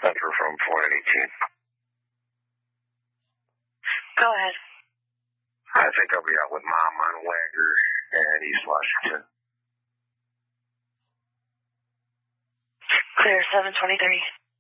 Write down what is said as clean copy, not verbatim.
Center from 418. Go ahead. I think I'll be out with Mom on Wagger and East Washington. Clear, 723.